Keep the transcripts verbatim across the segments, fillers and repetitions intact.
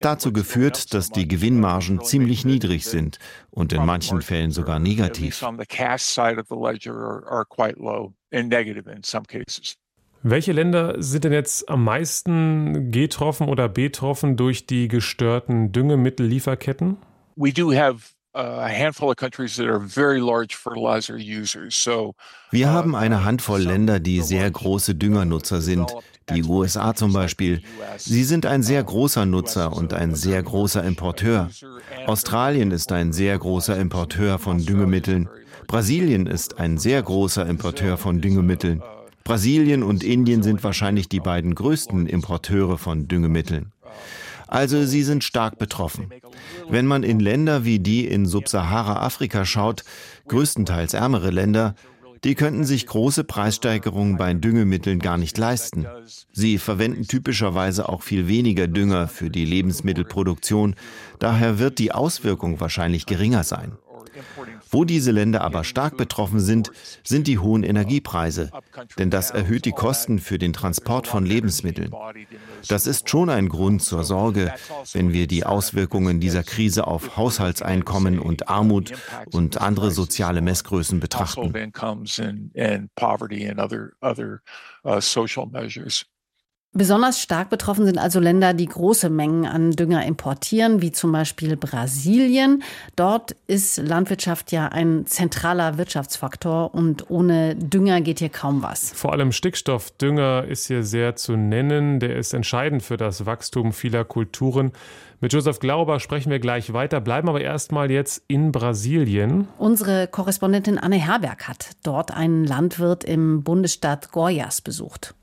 dazu geführt, dass die Gewinnmargen ziemlich niedrig sind und in manchen Fällen sogar negativ. Welche Länder sind denn jetzt am meisten getroffen oder betroffen durch die gestörten Düngemittellieferketten? We do have a handful of countries that are very large fertilizer users. So Wir haben eine Handvoll Länder, die sehr große Düngernutzer sind. Die U S A zum Beispiel. Sie sind ein sehr großer Nutzer und ein sehr großer Importeur. Australien ist ein sehr großer Importeur von Düngemitteln. Brasilien ist ein sehr großer Importeur von Düngemitteln. Brasilien und Indien sind wahrscheinlich die beiden größten Importeure von Düngemitteln. Also sie sind stark betroffen. Wenn man in Länder wie die in Subsahara-Afrika schaut, größtenteils ärmere Länder, die könnten sich große Preissteigerungen bei Düngemitteln gar nicht leisten. Sie verwenden typischerweise auch viel weniger Dünger für die Lebensmittelproduktion, daher wird die Auswirkung wahrscheinlich geringer sein. Wo diese Länder aber stark betroffen sind, sind die hohen Energiepreise, denn das erhöht die Kosten für den Transport von Lebensmitteln. Das ist schon ein Grund zur Sorge, wenn wir die Auswirkungen dieser Krise auf Haushaltseinkommen und Armut und andere soziale Messgrößen betrachten. Besonders stark betroffen sind also Länder, die große Mengen an Dünger importieren, wie zum Beispiel Brasilien. Dort ist Landwirtschaft ja ein zentraler Wirtschaftsfaktor und ohne Dünger geht hier kaum was. Vor allem Stickstoffdünger ist hier sehr zu nennen. Der ist entscheidend für das Wachstum vieler Kulturen. Mit Josef Glauber sprechen wir gleich weiter, bleiben aber erstmal jetzt in Brasilien. Unsere Korrespondentin Anne Herberg hat dort einen Landwirt im Bundesstaat Goiás besucht.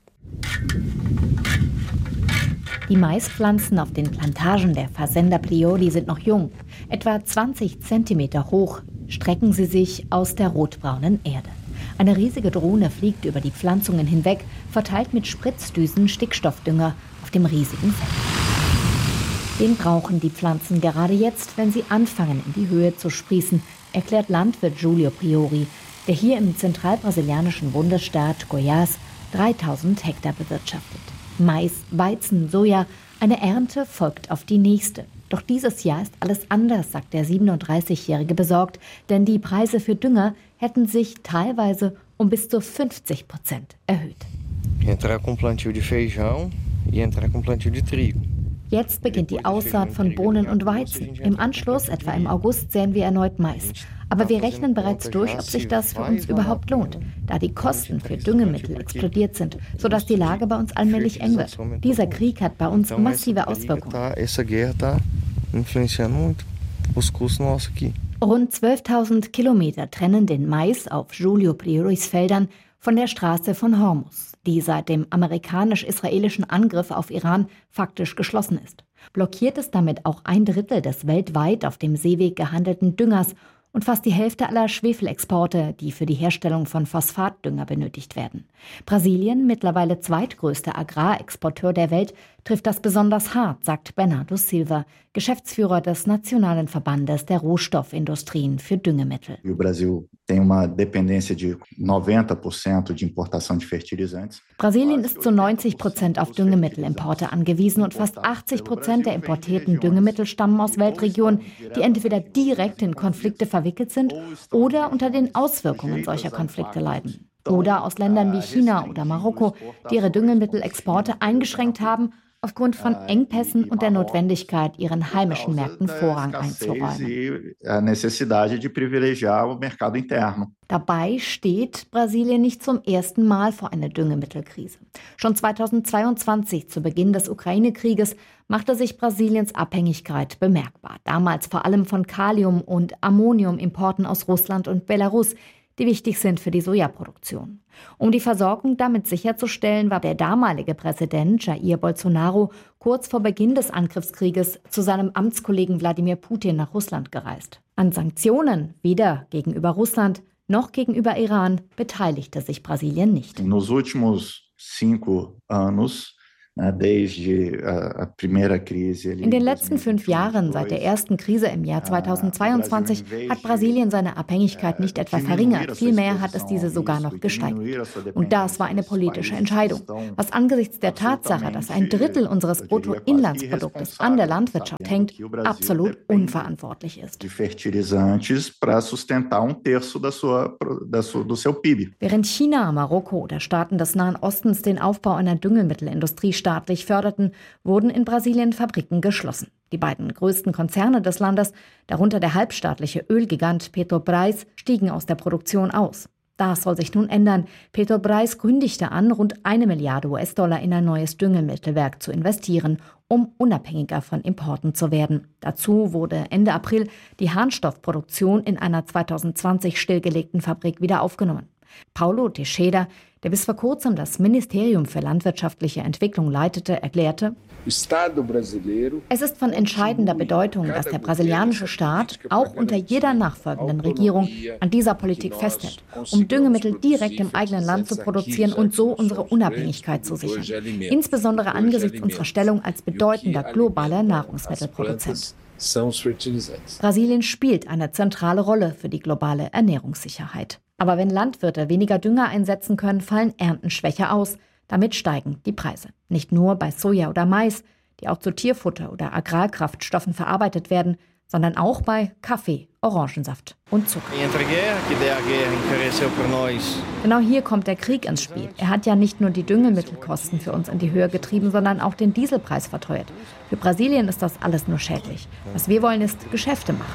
Die Maispflanzen auf den Plantagen der Fazenda Priori sind noch jung. Etwa zwanzig Zentimeter hoch strecken sie sich aus der rotbraunen Erde. Eine riesige Drohne fliegt über die Pflanzungen hinweg, verteilt mit Spritzdüsen Stickstoffdünger auf dem riesigen Feld. Den brauchen die Pflanzen gerade jetzt, wenn sie anfangen, in die Höhe zu sprießen, erklärt Landwirt Julio Priori, der hier im zentralbrasilianischen Bundesstaat Goiás dreitausend Hektar bewirtschaftet. Mais, Weizen, Soja, eine Ernte folgt auf die nächste. Doch dieses Jahr ist alles anders, sagt der siebenunddreißigjährige besorgt, denn die Preise für Dünger hätten sich teilweise um bis zu fünfzig Prozent erhöht. Entrar com plantio de feijão e entrar com plantio de trigo. Jetzt beginnt die Aussaat von Bohnen und Weizen. Im Anschluss, etwa im August, säen wir erneut Mais. Aber wir rechnen bereits durch, ob sich das für uns überhaupt lohnt, da die Kosten für Düngemittel explodiert sind, sodass die Lage bei uns allmählich eng wird. Dieser Krieg hat bei uns massive Auswirkungen. Rund zwölftausend Kilometer trennen den Mais auf Julio Prioris Feldern von der Straße von Hormuz, die seit dem amerikanisch-israelischen Angriff auf Iran faktisch geschlossen ist. Blockiert ist damit auch ein Drittel des weltweit auf dem Seeweg gehandelten Düngers und fast die Hälfte aller Schwefelexporte, die für die Herstellung von Phosphatdünger benötigt werden. Brasilien, mittlerweile zweitgrößter Agrarexporteur der Welt, trifft das besonders hart, sagt Bernardo Silva, Geschäftsführer des Nationalen Verbandes der Rohstoffindustrien für Düngemittel. Brasilien ist zu neunzig Prozent auf Düngemittelimporte angewiesen und fast achtzig Prozent der importierten Düngemittel stammen aus Weltregionen, die entweder direkt in Konflikte verwickelt sind oder unter den Auswirkungen solcher Konflikte leiden. Oder aus Ländern wie China oder Marokko, die ihre Düngemittelexporte eingeschränkt haben, aufgrund von Engpässen und der Notwendigkeit, ihren heimischen Märkten Vorrang einzuräumen. Dabei steht Brasilien nicht zum ersten Mal vor einer Düngemittelkrise. Schon zweitausendzweiundzwanzig, zu Beginn des Ukraine-Krieges, machte sich Brasiliens Abhängigkeit bemerkbar. Damals vor allem von Kalium- und Ammoniumimporten aus Russland und Belarus, die wichtig sind für die Sojaproduktion. Um die Versorgung damit sicherzustellen, war der damalige Präsident Jair Bolsonaro kurz vor Beginn des Angriffskrieges zu seinem Amtskollegen Wladimir Putin nach Russland gereist. An Sanktionen, weder gegenüber Russland noch gegenüber Iran, beteiligte sich Brasilien nicht. Nos últimos cinco anos In den letzten fünf Jahren, seit der ersten Krise im Jahr zweitausendzweiundzwanzig, hat Brasilien seine Abhängigkeit nicht etwa verringert, vielmehr hat es diese sogar noch gesteigert. Und das war eine politische Entscheidung, was angesichts der Tatsache, dass ein Drittel unseres Bruttoinlandsproduktes an der Landwirtschaft hängt, absolut unverantwortlich ist. Während China, Marokko oder Staaten des Nahen Ostens den Aufbau einer Düngemittelindustrie staatlich förderten, wurden in Brasilien Fabriken geschlossen. Die beiden größten Konzerne des Landes, darunter der halbstaatliche Ölgigant Petrobras, stiegen aus der Produktion aus. Das soll sich nun ändern. Petrobras kündigte an, rund eine Milliarde U S-Dollar in ein neues Düngemittelwerk zu investieren, um unabhängiger von Importen zu werden. Dazu wurde Ende April die Harnstoffproduktion in einer zweitausendzwanzig stillgelegten Fabrik wieder aufgenommen. Paulo Teixeira, der bis vor kurzem das Ministerium für landwirtschaftliche Entwicklung leitete, erklärte: Es ist von entscheidender Bedeutung, dass der brasilianische Staat auch unter jeder nachfolgenden Regierung an dieser Politik festhält, um Düngemittel direkt im eigenen Land zu produzieren und so unsere Unabhängigkeit zu sichern, insbesondere angesichts unserer Stellung als bedeutender globaler Nahrungsmittelproduzent. Brasilien spielt eine zentrale Rolle für die globale Ernährungssicherheit. Aber wenn Landwirte weniger Dünger einsetzen können, fallen Ernten schwächer aus. Damit steigen die Preise. Nicht nur bei Soja oder Mais, die auch zu Tierfutter oder Agrarkraftstoffen verarbeitet werden, sondern auch bei Kaffee, Orangensaft und Zucker. Genau hier kommt der Krieg ins Spiel. Er hat ja nicht nur die Düngemittelkosten für uns in die Höhe getrieben, sondern auch den Dieselpreis verteuert. Für Brasilien ist das alles nur schädlich. Was wir wollen, ist Geschäfte machen.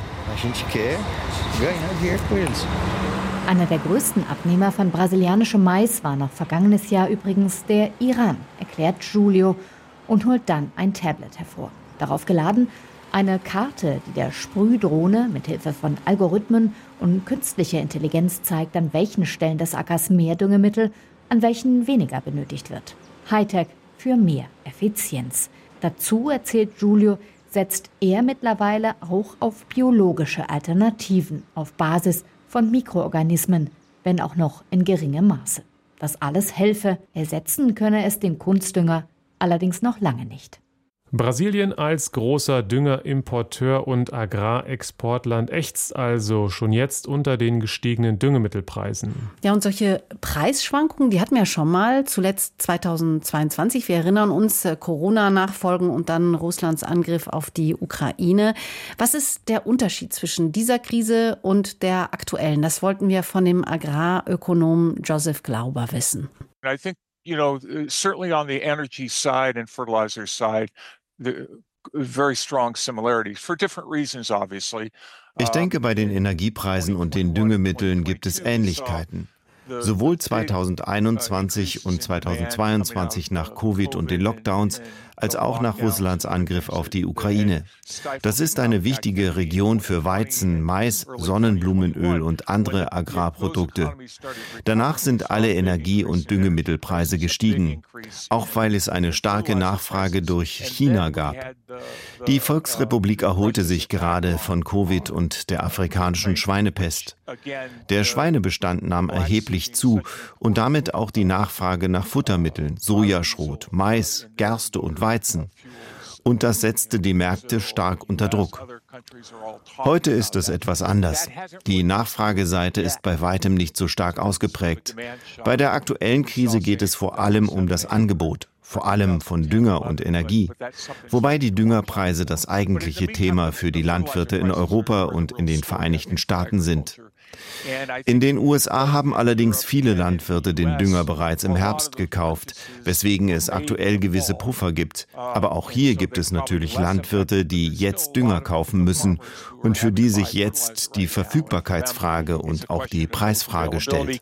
Einer der größten Abnehmer von brasilianischem Mais war noch vergangenes Jahr übrigens der Iran, erklärt Julio und holt dann ein Tablet hervor. Darauf geladen eine Karte, die der Sprühdrohne mithilfe von Algorithmen und künstlicher Intelligenz zeigt, an welchen Stellen des Ackers mehr Düngemittel, an welchen weniger benötigt wird. Hightech für mehr Effizienz. Dazu, erzählt Julio, setzt er mittlerweile auch auf biologische Alternativen auf Basis von Mikroorganismen, wenn auch noch in geringem Maße. Das alles helfe, ersetzen könne es den Kunstdünger allerdings noch lange nicht. Brasilien als großer Düngerimporteur und Agrarexportland ächzt also schon jetzt unter den gestiegenen Düngemittelpreisen. Ja, und solche Preisschwankungen, die hatten wir ja schon mal, zuletzt zweitausendzweiundzwanzig. Wir erinnern uns, Corona-Nachfolgen und dann Russlands Angriff auf die Ukraine. Was ist der Unterschied zwischen dieser Krise und der aktuellen? Das wollten wir von dem Agrarökonom Joseph Glauber wissen. I think, you know, certainly on the energy side and fertilizer side, the very strong similarities for different reasons, obviously. Ich denke, bei den Energiepreisen und den Düngemitteln gibt es Ähnlichkeiten. Sowohl zweitausendeinundzwanzig und zweitausendzweiundzwanzig nach Covid und den Lockdowns, als auch nach Russlands Angriff auf die Ukraine. Das ist eine wichtige Region für Weizen, Mais, Sonnenblumenöl und andere Agrarprodukte. Danach sind alle Energie- und Düngemittelpreise gestiegen, auch weil es eine starke Nachfrage durch China gab. Die Volksrepublik erholte sich gerade von Covid und der afrikanischen Schweinepest. Der Schweinebestand nahm erheblich zu und damit auch die Nachfrage nach Futtermitteln, Sojaschrot, Mais, Gerste und Weizen. Und das setzte die Märkte stark unter Druck. Heute ist es etwas anders. Die Nachfrageseite ist bei weitem nicht so stark ausgeprägt. Bei der aktuellen Krise geht es vor allem um das Angebot, vor allem von Dünger und Energie. Wobei die Düngerpreise das eigentliche Thema für die Landwirte in Europa und in den Vereinigten Staaten sind. In den U S A haben allerdings viele Landwirte den Dünger bereits im Herbst gekauft, weswegen es aktuell gewisse Puffer gibt. Aber auch hier gibt es natürlich Landwirte, die jetzt Dünger kaufen müssen und für die sich jetzt die Verfügbarkeitsfrage und auch die Preisfrage stellt.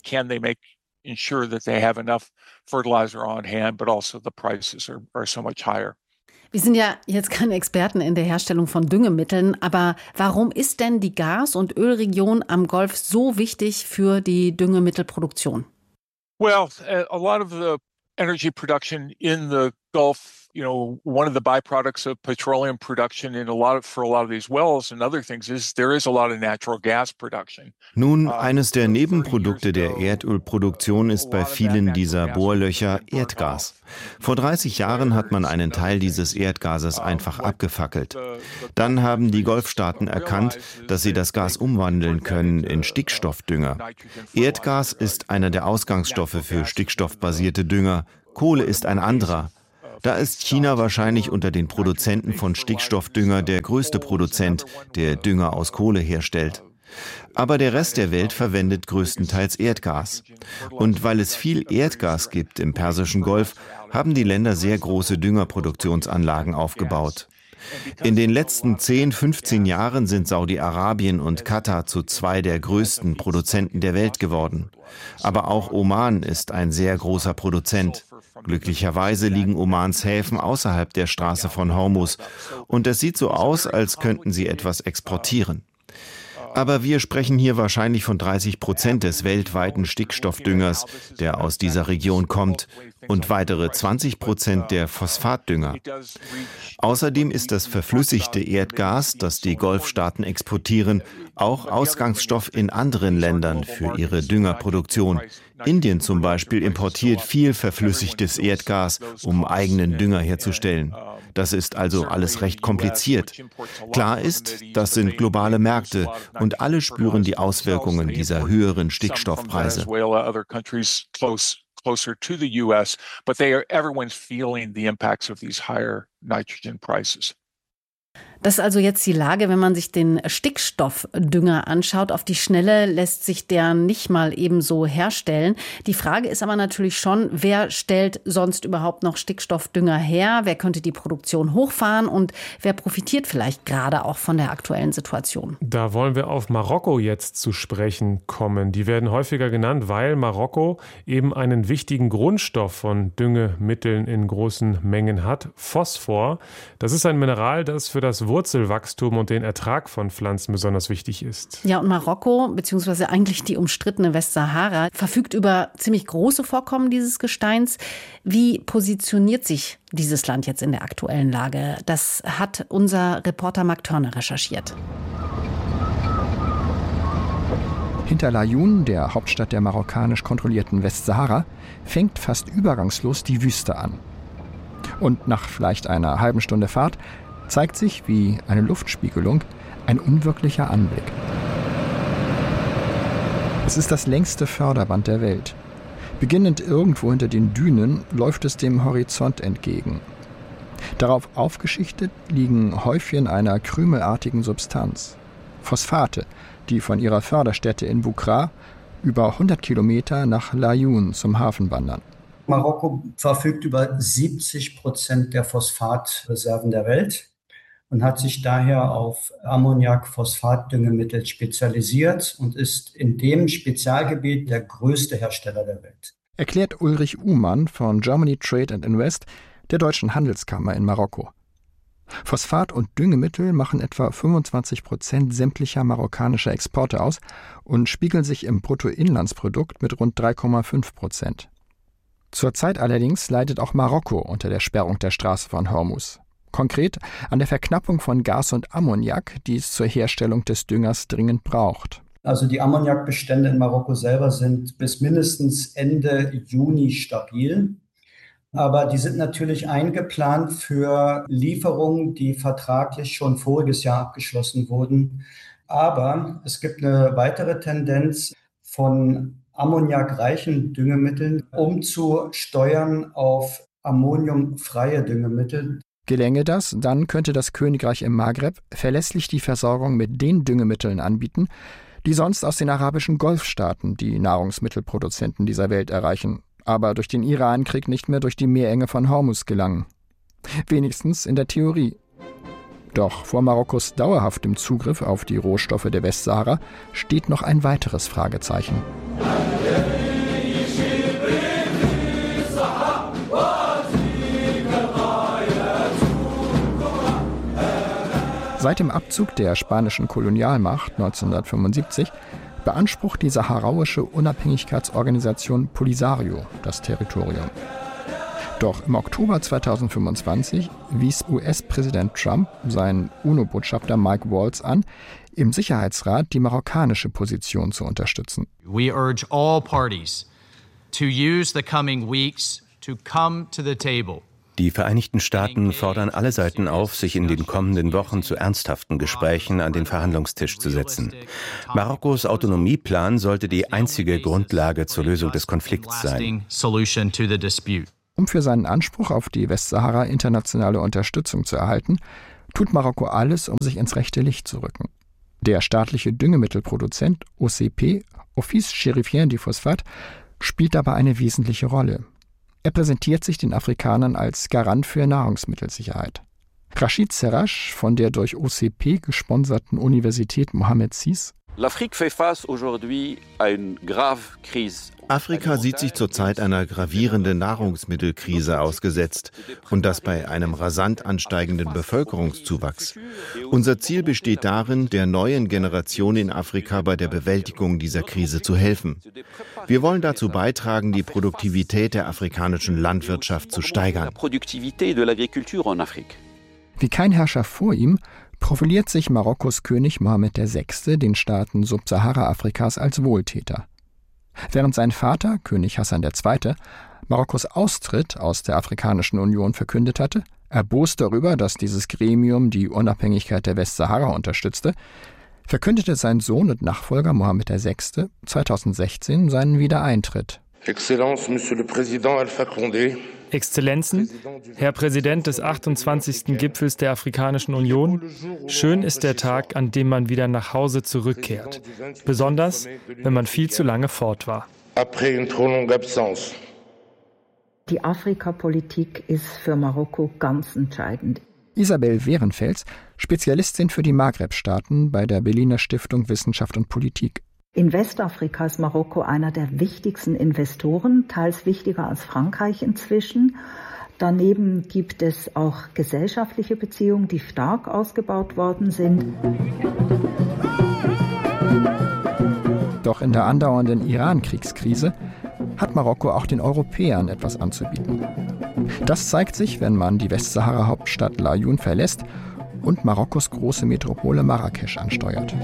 Ensure that they have enough fertilizer on hand, but also the prices are, are so much higher. Wir sind ja jetzt keine Experten in der Herstellung von Düngemitteln, aber warum ist denn die Gas- und Ölregion am Golf so wichtig für die Düngemittelproduktion? Well, a lot of the energy production in the Gulf You know, one of the byproducts of petroleum production in a lot of, for a lot of these wells and other things is there is a lot of natural gas production. Nun, eines der Nebenprodukte der Erdölproduktion ist bei vielen dieser Bohrlöcher Erdgas. Vor dreißig Jahren hat man einen Teil dieses Erdgases einfach abgefackelt. Dann haben die Golfstaaten erkannt, dass sie das Gas umwandeln können in Stickstoffdünger. Erdgas ist einer der Ausgangsstoffe für stickstoffbasierte Dünger. Kohle ist ein anderer. Da ist China wahrscheinlich unter den Produzenten von Stickstoffdünger der größte Produzent, der Dünger aus Kohle herstellt. Aber der Rest der Welt verwendet größtenteils Erdgas. Und weil es viel Erdgas gibt im Persischen Golf, haben die Länder sehr große Düngerproduktionsanlagen aufgebaut. In den letzten zehn, fünfzehn Jahren sind Saudi-Arabien und Katar zu zwei der größten Produzenten der Welt geworden. Aber auch Oman ist ein sehr großer Produzent. Glücklicherweise liegen Omans Häfen außerhalb der Straße von Hormuz und es sieht so aus, als könnten sie etwas exportieren. Aber wir sprechen hier wahrscheinlich von dreißig Prozent des weltweiten Stickstoffdüngers, der aus dieser Region kommt, und weitere zwanzig Prozent der Phosphatdünger. Außerdem ist das verflüssigte Erdgas, das die Golfstaaten exportieren, auch Ausgangsstoff in anderen Ländern für ihre Düngerproduktion. Indien zum Beispiel importiert viel verflüssigtes Erdgas, um eigenen Dünger herzustellen. Das ist also alles recht kompliziert. Klar ist, das sind globale Märkte und alle spüren die Auswirkungen dieser höheren Stickstoffpreise. Closer to the U S, but they are everyone's feeling the impacts of these higher nitrogen prices. Das ist also jetzt die Lage, wenn man sich den Stickstoffdünger anschaut. Auf die Schnelle lässt sich der nicht mal ebenso herstellen. Die Frage ist aber natürlich schon, wer stellt sonst überhaupt noch Stickstoffdünger her? Wer könnte die Produktion hochfahren und wer profitiert vielleicht gerade auch von der aktuellen Situation? Da wollen wir auf Marokko jetzt zu sprechen kommen. Die werden häufiger genannt, weil Marokko eben einen wichtigen Grundstoff von Düngemitteln in großen Mengen hat, Phosphor. Das ist ein Mineral, das für das Wurzelwachstum und den Ertrag von Pflanzen besonders wichtig ist. Ja, und Marokko, beziehungsweise eigentlich die umstrittene Westsahara, verfügt über ziemlich große Vorkommen dieses Gesteins. Wie positioniert sich dieses Land jetzt in der aktuellen Lage? Das hat unser Reporter Mark Turner recherchiert. Hinter Laayoune, der Hauptstadt der marokkanisch kontrollierten Westsahara, fängt fast übergangslos die Wüste an. Und nach vielleicht einer halben Stunde Fahrt zeigt sich, wie eine Luftspiegelung, ein unwirklicher Anblick. Es ist das längste Förderband der Welt. Beginnend irgendwo hinter den Dünen läuft es dem Horizont entgegen. Darauf aufgeschichtet liegen Häufchen einer krümelartigen Substanz. Phosphate, die von ihrer Förderstätte in Boukra über hundert Kilometer nach Laayoune zum Hafen wandern. Marokko verfügt über siebzig Prozent der Phosphatreserven der Welt und hat sich daher auf Ammoniak-Phosphat-Düngemittel spezialisiert und ist in dem Spezialgebiet der größte Hersteller der Welt. Erklärt Ulrich Uhmann von Germany Trade and Invest, der Deutschen Handelskammer in Marokko. Phosphat und Düngemittel machen etwa fünfundzwanzig Prozent sämtlicher marokkanischer Exporte aus und spiegeln sich im Bruttoinlandsprodukt mit rund drei Komma fünf Prozent. Zurzeit allerdings leidet auch Marokko unter der Sperrung der Straße von Hormuz. Konkret an der Verknappung von Gas und Ammoniak, die es zur Herstellung des Düngers dringend braucht. Also die Ammoniakbestände in Marokko selber sind bis mindestens Ende Juni stabil. Aber die sind natürlich eingeplant für Lieferungen, die vertraglich schon voriges Jahr abgeschlossen wurden. Aber es gibt eine weitere Tendenz von ammoniakreichen Düngemitteln umzusteuern auf ammoniumfreie Düngemittel. Gelänge das, dann könnte das Königreich im Maghreb verlässlich die Versorgung mit den Düngemitteln anbieten, die sonst aus den arabischen Golfstaaten die Nahrungsmittelproduzenten dieser Welt erreichen, aber durch den Irankrieg nicht mehr durch die Meerenge von Hormuz gelangen. Wenigstens in der Theorie. Doch vor Marokkos dauerhaftem Zugriff auf die Rohstoffe der Westsahara steht noch ein weiteres Fragezeichen. Seit dem Abzug der spanischen Kolonialmacht neunzehnhundertfünfundsiebzig beansprucht die saharauische Unabhängigkeitsorganisation Polisario das Territorium. Doch im Oktober zweitausendfünfundzwanzig wies U S-Präsident Trump seinen UNO-Botschafter Mike Waltz an, im Sicherheitsrat die marokkanische Position zu unterstützen. We urge all parties to use the coming weeks to come to the table. Die Vereinigten Staaten fordern alle Seiten auf, sich in den kommenden Wochen zu ernsthaften Gesprächen an den Verhandlungstisch zu setzen. Marokkos Autonomieplan sollte die einzige Grundlage zur Lösung des Konflikts sein. Um für seinen Anspruch auf die Westsahara internationale Unterstützung zu erhalten, tut Marokko alles, um sich ins rechte Licht zu rücken. Der staatliche Düngemittelproduzent O C P, Office Chérifien du Phosphate, spielt dabei eine wesentliche Rolle. Er präsentiert sich den Afrikanern als Garant für Nahrungsmittelsicherheit. Rachid Serrache von der durch O C P gesponserten Universität Mohammed six: Afrika sieht sich zurzeit einer gravierenden Nahrungsmittelkrise ausgesetzt, und das bei einem rasant ansteigenden Bevölkerungszuwachs. Unser Ziel besteht darin, der neuen Generation in Afrika bei der Bewältigung dieser Krise zu helfen. Wir wollen dazu beitragen, die Produktivität der afrikanischen Landwirtschaft zu steigern. Wie kein Herrscher vor ihm profiliert sich Marokkos König Mohammed der Sechste den Staaten Subsahara-Afrikas als Wohltäter. Während sein Vater, König Hassan der Zweite, Marokkos Austritt aus der Afrikanischen Union verkündet hatte, erbost darüber, dass dieses Gremium die Unabhängigkeit der Westsahara unterstützte, verkündete sein Sohn und Nachfolger Mohammed der Sechste zweitausendsechzehn seinen Wiedereintritt. Exzellenz, Monsieur le Président Alpha Condé. Exzellenzen, Herr Präsident des achtundzwanzigsten Gipfels der Afrikanischen Union, schön ist der Tag, an dem man wieder nach Hause zurückkehrt, besonders wenn man viel zu lange fort war. Die Afrikapolitik ist für Marokko ganz entscheidend. Isabel Wehrenfels, Spezialistin für die Maghreb-Staaten bei der Berliner Stiftung Wissenschaft und Politik. In Westafrika ist Marokko einer der wichtigsten Investoren, teils wichtiger als Frankreich inzwischen. Daneben gibt es auch gesellschaftliche Beziehungen, die stark ausgebaut worden sind. Doch in der andauernden Iran-Kriegskrise hat Marokko auch den Europäern etwas anzubieten. Das zeigt sich, wenn man die Westsahara-Hauptstadt Laayoune verlässt und Marokkos große Metropole Marrakesch ansteuert.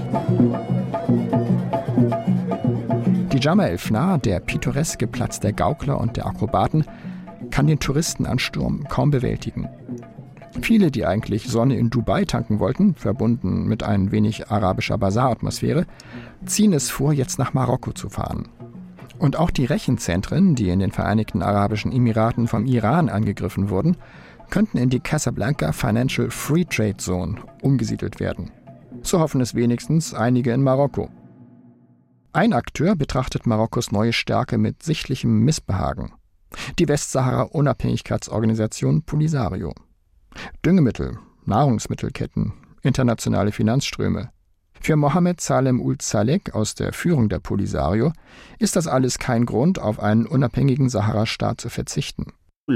Die Djama El Fna, der pittoreske Platz der Gaukler und der Akrobaten, kann den Touristenansturm kaum bewältigen. Viele, die eigentlich Sonne in Dubai tanken wollten, verbunden mit ein wenig arabischer Basar-Atmosphäre, ziehen es vor, jetzt nach Marokko zu fahren. Und auch die Rechenzentren, die in den Vereinigten Arabischen Emiraten vom Iran angegriffen wurden, könnten in die Casablanca Financial Free Trade Zone umgesiedelt werden. So hoffen es wenigstens einige in Marokko. Ein Akteur betrachtet Marokkos neue Stärke mit sichtlichem Missbehagen: die Westsahara-Unabhängigkeitsorganisation Polisario. Düngemittel, Nahrungsmittelketten, internationale Finanzströme. Für Mohammed Salem Ould Salek aus der Führung der Polisario ist das alles kein Grund, auf einen unabhängigen Sahara-Staat zu verzichten.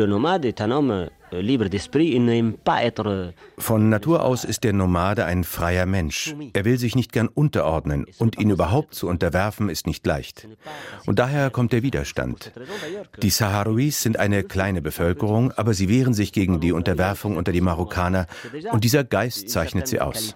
Von Natur aus ist der Nomade ein freier Mensch. Er will sich nicht gern unterordnen, und ihn überhaupt zu unterwerfen ist nicht leicht. Und daher kommt der Widerstand. Die Saharawis sind eine kleine Bevölkerung, aber sie wehren sich gegen die Unterwerfung unter die Marokkaner, und dieser Geist zeichnet sie aus.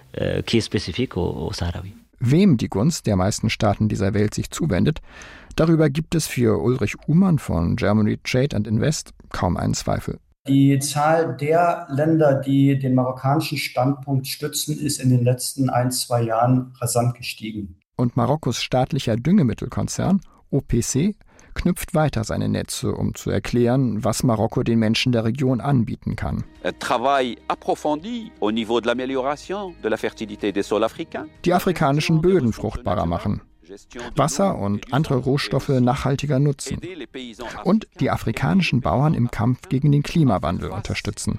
Wem die Gunst der meisten Staaten dieser Welt sich zuwendet, darüber gibt es für Ulrich Uhmann von Germany Trade and Invest kaum einen Zweifel. Die Zahl der Länder, die den marokkanischen Standpunkt stützen, ist in den letzten ein, zwei Jahren rasant gestiegen. Und Marokkos staatlicher Düngemittelkonzern O P C knüpft weiter seine Netze, um zu erklären, was Marokko den Menschen der Region anbieten kann. Die afrikanischen Böden fruchtbarer machen, Wasser und andere Rohstoffe nachhaltiger nutzen und die afrikanischen Bauern im Kampf gegen den Klimawandel unterstützen.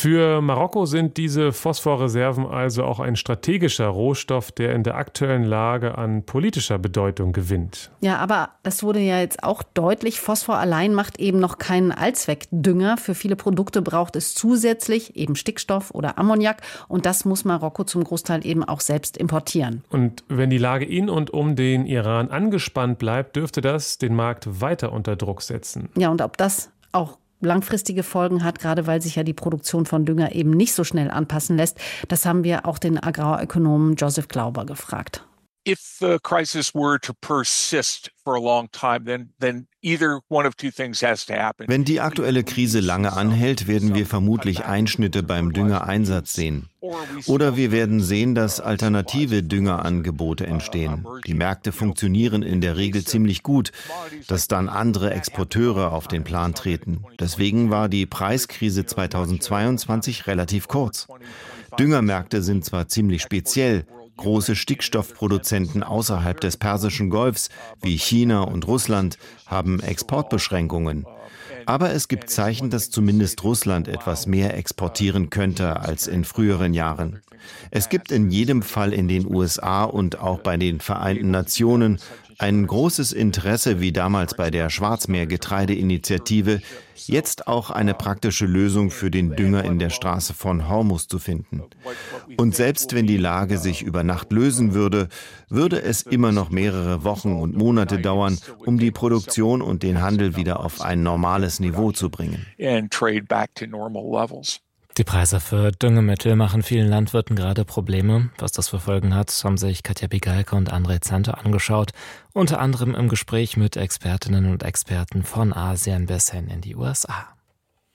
Für Marokko sind diese Phosphorreserven also auch ein strategischer Rohstoff, der in der aktuellen Lage an politischer Bedeutung gewinnt. Ja, aber das wurde ja jetzt auch deutlich. Phosphor allein macht eben noch keinen Allzweckdünger. Für viele Produkte braucht es zusätzlich eben Stickstoff oder Ammoniak. Und das muss Marokko zum Großteil eben auch selbst importieren. Und wenn die Lage in und um den Iran angespannt bleibt, dürfte das den Markt weiter unter Druck setzen. Ja, und ob das auch langfristige Folgen hat, gerade weil sich ja die Produktion von Dünger eben nicht so schnell anpassen lässt. Das haben wir auch den Agrarökonomen Joseph Glauber gefragt. If the crisis were to persist for a long time, then then either one of two things has to happen. Wenn die aktuelle Krise lange anhält, werden wir vermutlich Einschnitte beim Düngereinsatz sehen. Oder wir werden sehen, dass alternative Düngerangebote entstehen. Die Märkte funktionieren in der Regel ziemlich gut, dass dann andere Exporteure auf den Plan treten. Deswegen war die Preiskrise zweitausendzweiundzwanzig relativ kurz. Düngermärkte sind zwar ziemlich speziell. Große Stickstoffproduzenten außerhalb des Persischen Golfs, wie China und Russland, haben Exportbeschränkungen. Aber es gibt Zeichen, dass zumindest Russland etwas mehr exportieren könnte als in früheren Jahren. Es gibt in jedem Fall in den U S A und auch bei den Vereinten Nationen ein großes Interesse, wie damals bei der Schwarzmeergetreideinitiative, jetzt auch eine praktische Lösung für den Dünger in der Straße von Hormuz zu finden. Und selbst wenn die Lage sich über Nacht lösen würde, würde es immer noch mehrere Wochen und Monate dauern, um die Produktion und den Handel wieder auf ein normales Niveau zu bringen. Die Preise für Düngemittel machen vielen Landwirten gerade Probleme. Was das für Folgen hat, haben sich Katja Bigalke und André Zanto angeschaut. Unter anderem im Gespräch mit Expertinnen und Experten von Asien bis hin in die U S A.